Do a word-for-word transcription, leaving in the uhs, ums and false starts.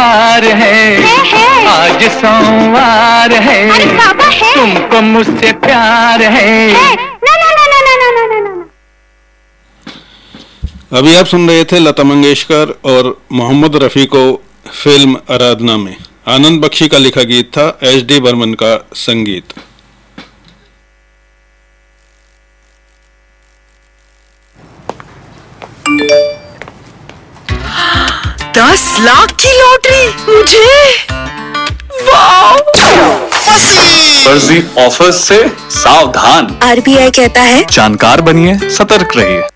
प्यार है, है, है। आज सोमवार है, अरे बाबा है, तुमको मुझसे प्यार है, है। ना ना ना ना ना ना ना ना ना। अभी आप सुन रहे थे लता मंगेशकर और मोहम्मद रफ़ी को फिल्म आराधना में। आनंद बख्शी का लिखा गीत था, एच डी बर्मन का संगीत। दस लाख की लॉटरी मुझे, वाह! फर्जी ऑफर्स से सावधान। आर बी आई कहता है जानकार बनिए, सतर्क रहिए।